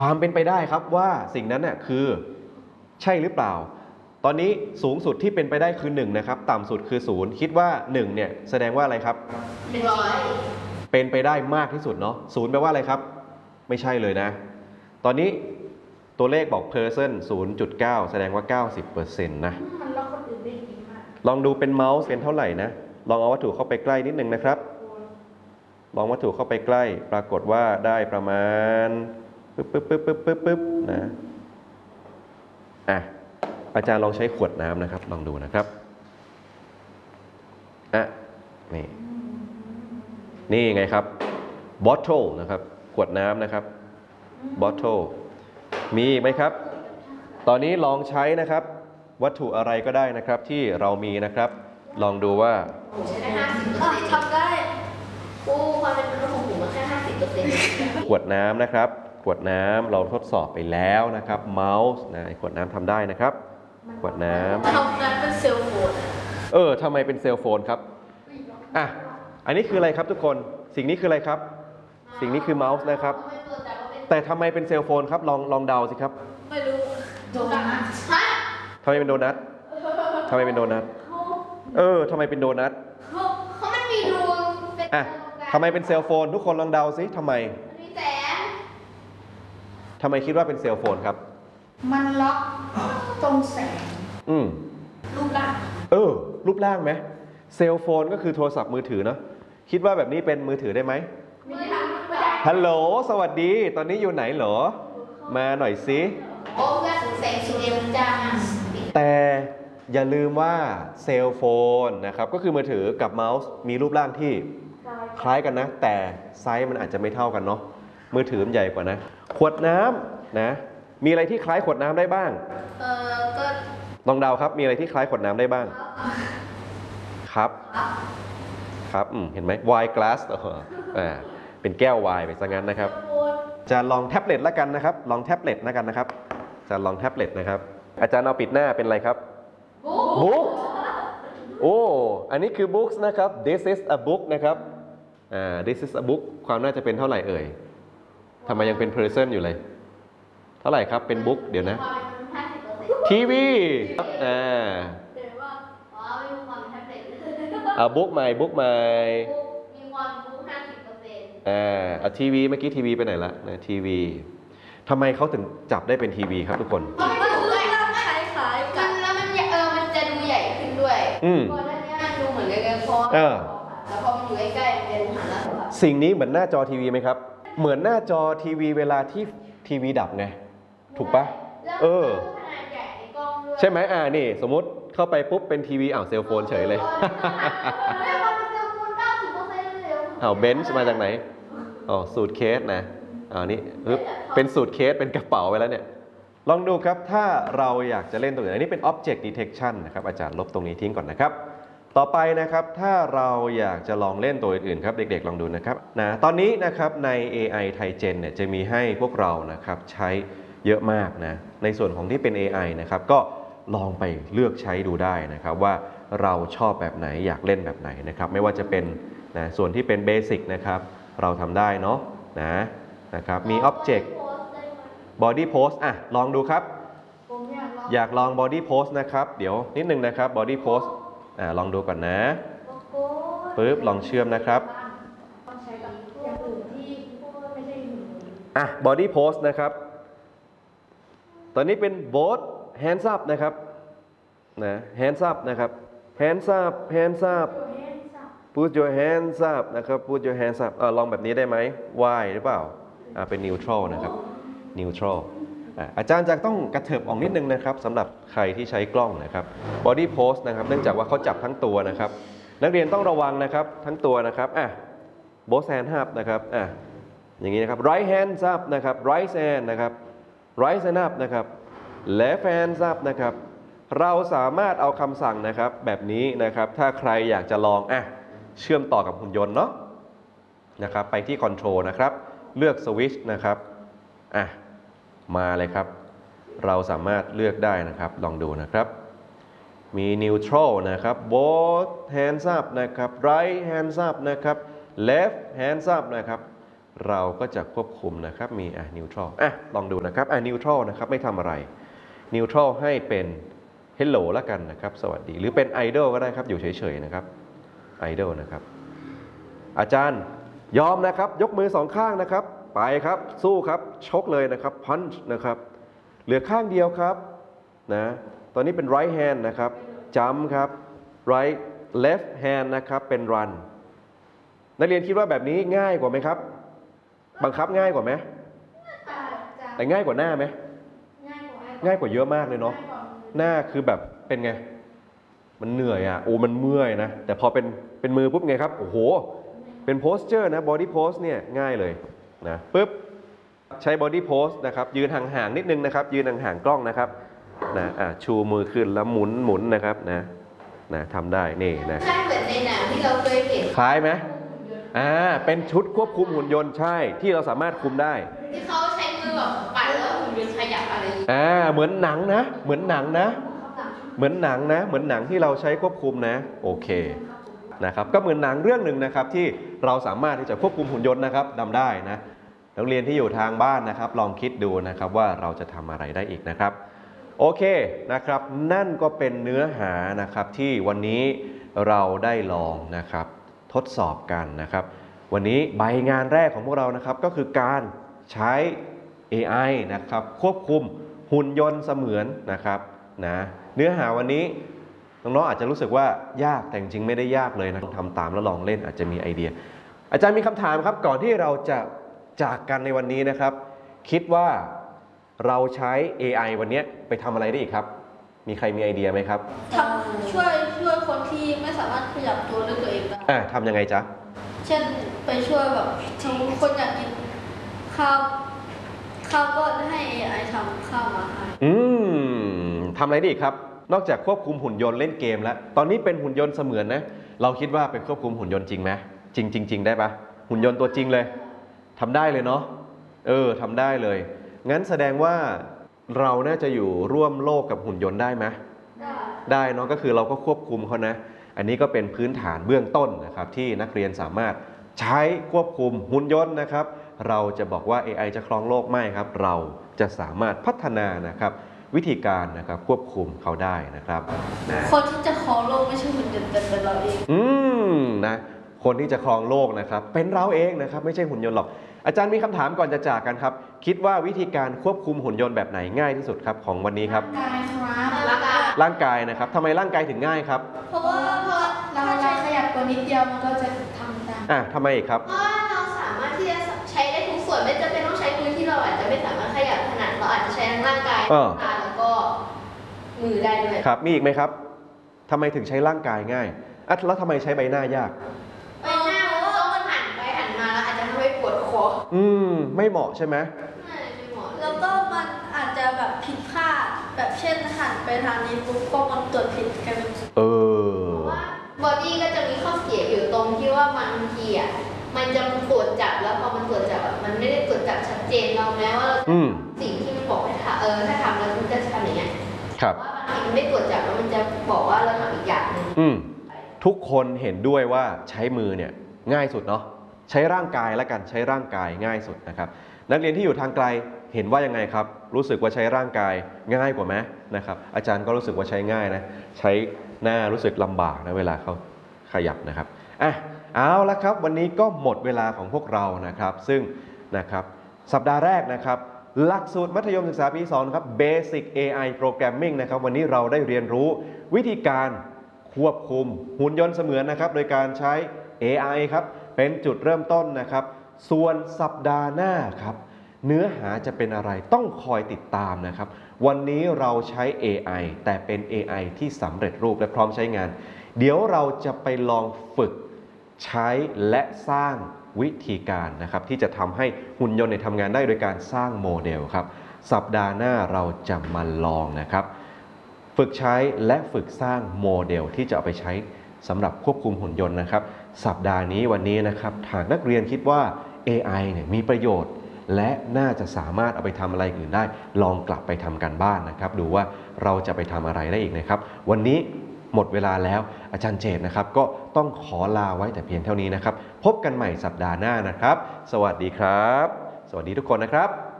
ความเป็นไปได้ครับว่าสิ่งนั้นน่ะคือใช่หรือเปล่าตอนนี้สูงสุดที่เป็นไปได้คือ1นะครับต่ำสุดคือ0คิดว่า1เนี่ยแสดงว่าอะไรครับ100เป็นไปได้มากที่สุดเนาะ0แปลว่าอะไรครับไม่ใช่เลยนะตอนนี้ตัวเลขบอก person 0.9 แสดงว่า 90% นะมันล็อกคนอื่นได้ดีมากลองดูเป็นเมาส์เป็นเท่าไหร่นะลองเอาวัตถุเข้าไปใกล้นิดนึงนะครับลองวัตถุเข้าไปใกล้ปรากฏว่าได้ประมาณปึ๊บนะอาจารย์ลองใช้ขวดน้ำนะครับลองดูนะครับนี่ไงครับ bottle นะครับขวดน้ำนะครับ bottle มีไหมครับตอนนี้ลองใช้นะครับวัตถุอะไรก็ได้นะครับที่เรามีนะครับลองดูว่าใช้ได้50%ทำได้ความเป็นมนุษย์ของผมแค่50% ขวดน้ำนะครับขวดน้ำเราทดสอบไปแล้วนะครับเมาส์นะขวดน้ำทำได้นะครับขวดน้ำทำนั้นเป็นเซลโฟนทำไมเป็นเซลโฟนครับอันนี้คืออะไรครับทุกคนสิ่งนี้คืออะไรครับสิ่งนี้คือเมาส์นะครับแต่ทำไมเป็นเซลโฟนครับลองเดาสิครับไม่รู้โดนัททำไมเป็นโดนัททำไมเป็นโดนัททำไมเป็นโดนัทเขาไม่มีรูทำไมเป็นเซลโฟนทุกคนลองเดาสิทำไมมีแสงทำไมคิดว่าเป็นเซลโฟนครับมันล็อกตรงแสงรูปร่างรูปร่างไหมเซลโฟนก็คือโทรศัพท์มือถือเนาะคิดว่าแบบนี้เป็นมือถือได้ไหมไม่ได้ฮัลโหลสวัสดีตอนนี้อยู่ไหนเหรอมาหน่อยสิเพื่อถึงแสงสีเอ็มจ้าแต่อย่าลืมว่าเซลโฟนนะครับก็คือมือถือกับเมาส์มีรูปร่างที่คล้ายกันนะแต่ไซส์มันอาจจะไม่เท่ากันเนาะมือถือมันใหญ่กว่านะขวดน้ำนะมีอะไรที่คล้ายขวดน้ำได้บ้างก็ลองเดาครับมีอะไรที่คล้ายขวดน้ำได้บ้างครับเห็นไหม wine glass เป็นแก้วไวน์ไปซะงั้นนะครับจะลองแท็บเล็ตแล้วกันนะครับลองแท็บเล็ตแล้วกันนะครับจะลองแท็บเล็ตนะครับอาจารย์เอาปิดหน้าเป็นอะไรครับบุ๊กอันนี้คือ books นะครับ this is a book นะครับthis is a book ความน่าจะเป็นเท่าไหร่เอ่ยทำไมยังเป็น person อยู่เลยเท่าไหร่ครับเป็น book เดี๋ยวนะทีวีบุ๊กใหม่มีความรู้50% ทีวีเมื่อกี้ทีวีไปไหนละนะทีวีทำไมเขาถึงจับได้เป็นทีวีครับทุกคนมันดูคล้ายๆกันแล้วมันจะดูใหญ่ขึ้นด้วยพอด้านนี้ดูเหมือนกันพอแล้วพอมันอยู่ใกล้ๆมันจะดูหันแล้วสิ่งนี้เหมือนหน้าจอทีวีไหมครับเหมือนหน้าจอทีวีเวลาที่ทีวีดับไงถูกปะใช่ไหมนี่สมมุติเข้าไปปุ๊บเป็นทีวีเซลโฟนเฉยเลยเบนช์มาจากไหนสูตรเคสนะนี่เป็นสูตรเคสเป็นกระเป๋าไว้แล้วเนี่ยลองดูครับถ้าเราอยากจะเล่นตัวอื่นอันนี้เป็น object detection นะครับอาจารย์ลบตรงนี้ทิ้งก่อนนะครับต่อไปนะครับถ้าเราอยากจะลองเล่นตัวอื่นๆครับเด็กๆลองดูนะครับตอนนี้นะครับใน AI TiGen เนี่ยจะมีให้พวกเรานะครับใช้เยอะมากนะในส่วนของที่เป็น AI นะครับก็ลองไปเลือกใช้ดูได้นะครับว่าเราชอบแบบไหนอยากเล่นแบบไหนนะครับไม่ว่าจะเป็นส่วนที่เป็นเบสิกนะครับเราทำได้เนาะนะครับมี Object Body Poseลองดูครับอยากลอง Body Pose นะครับเดี๋ยวนิดนึงนะครับ Body Pose ลองดูก่อนนะปึ๊บลองเชื่อมนะครับBody Pose นะครับตอนนี้เป็น both hands up นะครับhands up นะครับ hands up put your hands up นะครับ put your hands up ลองแบบนี้ได้ไหม Y หรือเปล่าเป็น neutral นะครับ neutral อาจารย์จะต้องกระเถิบออกนิดนึงนะครับสำหรับใครที่ใช้กล้องนะครับ body pose นะครับเนื่องจากว่าเขาจับทั้งตัวนะครับนักเรียนต้องระวังนะครับทั้งตัวนะครับboth hands up นะครับอย่างนี้นะครับ right hands up นะครับ right hand นะครับ right hand up นะครับ left hands up นะครับเราสามารถเอาคำสั่งนะครับแบบนี้นะครับถ้าใครอยากจะลองเชื่อมต่อกับหุ่นยนต์เนาะนะครับไปที่ control นะครับเลือก switch นะครับมาเลยครับเราสามารถเลือกได้นะครับลองดูนะครับมี neutral นะครับ both hands up นะครับ right hands up นะครับ left hands up นะครับเราก็จะควบคุมนะครับมีneutral ลองดูนะครับneutral นะครับไม่ทำอะไร neutral ให้เป็น hello แล้วกันนะครับสวัสดีหรือเป็น idle ก็ได้ครับอยู่เฉยๆนะครับ idle นะครับอาจารย์ยอมนะครับยกมือสองข้างนะครับไปครับสู้ครับชกเลยนะครับ punch นะครับเหลือข้างเดียวครับนะตอนนี้เป็น right hand นะครับ jump ครับ right left hand นะครับเป็น run นักเรียนคิดว่าแบบนี้ง่ายกว่าไหมครับบังคับง่ายกว่าไหมแต่ง่ายกว่าหน้าไหมง่ายกว่าเยอะมากเลยเนาะหน้าคือแบบเป็นไงมันเหนื่อยอ่ะโอ้มันเมื่อยนะแต่พอเป็นมือปุ๊บไงครับโอ้โหเป็น posture นะ body pose เนี่ยง่ายเลยนะปุ๊บใช้ body pose นะครับยืนห่างๆนิดนึงนะครับยืนห่างๆกล้องนะครับนะชูมือขึ้นแล้วหมุนนะครับนะทำได้นี่นะใช่เหมือนในหนังที่เราเคยเห็นคล้ายไหมเป็นชุดควบคุมหุ่นยนต์ใช่ที่เราสามารถคุมได้ที่เขาใช้มือแบบปั่นแล้วหุ่นยนต์ขยับอะไรเหมือนหนังนะเหมือนหนังที่เราใช้ควบคุมนะโอเคนะครับก็เหมือนหนังเรื่องหนึ่งนะครับที่เราสามารถที่จะควบคุมหุ่นยนต์นะครับทำได้นะนักเรียนที่อยู่ทางบ้านนะครับลองคิดดูนะครับว่าเราจะทำอะไรได้อีกนะครับโอเคนะครับนั่นก็เป็นเนื้อหานะครับที่วันนี้เราได้ลองนะครับทดสอบกันนะครับวันนี้ใบงานแรกของพวกเรานะครับก็คือการใช้ AI นะครับควบคุมหุ่นยนต์เสมือนนะครับนะเนื้อหาวันนี้น้องๆอาจจะรู้สึกว่ายากแต่จริงๆไม่ได้ยากเลยนะทำตามแล้วลองเล่นอาจจะมีไอเดียอาจารย์มีคำถามครับก่อนที่เราจะจากกันในวันนี้นะครับคิดว่าเราใช้ AI วันนี้ไปทำอะไรได้อีกครับมีใครมีไอเดียไหมครับช่วยคนที่ไม่สามารถขยับตัวด้วยตัวเองได้ทำยังไงจ๊ะเช่นไปช่วยแบบสมมติคนอยากกินข้าวก็ให้ AI ทำข้าวมาให้ทำอะไรได้อีกครับนอกจากควบคุมหุ่นยนต์เล่นเกมแล้วตอนนี้เป็นหุ่นยนต์เสมือนนะเราคิดว่าเป็นควบคุมหุ่นยนต์จริงไหมจริงได้ปะหุ่นยนต์ตัวจริงเลยทำได้เลยเนาะทำได้เลยงั้นแสดงว่าเราน่าจะอยู่ร่วมโลกกับหุ่นยนต์ได้ไหมได้เนาะก็คือเราก็ควบคุมเขานะอันนี้ก็เป็นพื้นฐานเบื้องต้นนะครับที่นักเรียนสามารถใช้ควบคุมหุ่นยนต์นะครับเราจะบอกว่า AI จะครองโลกไม่ครับเราจะสามารถพัฒนานะครับวิธีการนะครับควบคุมเขาได้นะครับคนที่จะครองโลกไม่ใช่หุ่นยนต์แต่เป็นเราเองนะคนที่จะครองโลกนะครับเป็นเราเองนะครับไม่ใช่หุ่นยนต์หรอกอาจารย์มีคำถามก่อนจะจากกันครับคิดว่าวิธีการควบคุมหุ่นยนต์แบบไหนง่ายที่สุดครับของวันนี้ครับร่างกายนะครับทำไมร่างกายถึงง่ายครับเพราะว่าเราขยับตัวนิดเดียวมันก็จะทำได้ทำไมอีกครับเพราะเราสามารถที่จะใช้ได้ทุกส่วนไม่จำเป็นต้องใช้มือที่เราอาจจะไม่สามารถขยับถนัดเราอาจจะใช้ทั้งร่างกายแล้วก็มือได้ด้วยครับมีอีกไหมครับทำไมถึงใช้ร่างกายง่ายแล้วทำไมใช้ใบหน้ายากใบหน้าเพราะมันหันไปหันมาแล้วอาจจะทำให้ปวดคอไม่เหมาะใช่ไหมไม่เหมาะแล้วก็มันอาจจะแบบผิดพลาดแบบเช่นหันไปทางนี้ปุ๊บก็มันตรวจผิดกันเพราะว่าบอดี้ก็จะมีข้อเสียอยู่ตรงที่ว่าบางทีมันจะตรวจจับแล้วพอมันตรวจจับมันไม่ได้ตรวจจับชัดเจนเราแม้ว่าสิ่งที่มันบอกให้ถ้าทำแล้วมันจะทำอย่างเงี้ยว่าบางทีมันไม่ตรวจจับแล้วมันจะบอกว่าเราทำอีกอย่างหนึ่งทุกคนเห็นด้วยว่าใช้มือเนี่ยง่ายสุดเนาะใช้ร่างกายและกันใช้ร่างกายง่ายสุดนะครับนักเรียนที่อยู่ทางไกลเห็นว่ายังไงครับรู้สึกว่าใช้ร่างกายง่ายกว่าไหมนะครับอาจารย์ก็รู้สึกว่าใช้ง่ายนะใช้หน้ารู้สึกลำบากนะเวลาเขาขยับนะครับเอาละครับวันนี้ก็หมดเวลาของพวกเรานะครับซึ่งนะครับสัปดาห์แรกนะครับหลักสูตรมัธยมศึกษาปี2ครับ Basic AI Programming นะครับวันนี้เราได้เรียนรู้วิธีการควบคุมหุ่นยนต์เสมือนนะครับโดยการใช้ AI ครับเป็นจุดเริ่มต้นนะครับส่วนสัปดาห์หน้าครับเนื้อหาจะเป็นอะไรต้องคอยติดตามนะครับวันนี้เราใช้ AI แต่เป็น AI ที่สำเร็จรูปและพร้อมใช้งานเดี๋ยวเราจะไปลองฝึกใช้และสร้างวิธีการนะครับที่จะทำให้หุ่นยนต์ทำงานได้โดยการสร้างโมเดลครับสัปดาห์หน้าเราจะมาลองนะครับฝึกใช้และฝึกสร้างโมเดลที่จะเอาไปใช้สำหรับควบคุมหุ่นยนต์นะครับสัปดาห์นี้วันนี้นะครับหากนักเรียนคิดว่า AI เนี่ยมีประโยชน์และน่าจะสามารถเอาไปทำอะไรอื่นได้ลองกลับไปทำกันบ้านนะครับดูว่าเราจะไปทำอะไรได้อีกนะครับวันนี้หมดเวลาแล้วอาจารย์เจตนะครับก็ต้องขอลาไว้แต่เพียงเท่านี้นะครับพบกันใหม่สัปดาห์หน้านะครับสวัสดีครับสวัสดีทุกคนนะครับ